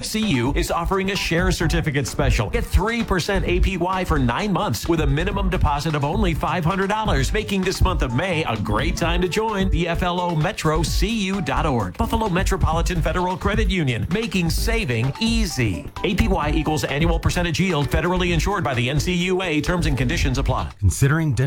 CU is offering a share certificate special. Get 3% APY for 9 months with a minimum deposit of only $500, making this month of May a great time to join BFLOMetroCU.org. Buffalo Metropolitan Federal Credit Union, making saving easy. APY equals annual percentage yield, federally insured by the NCUA. Terms and conditions apply. Considering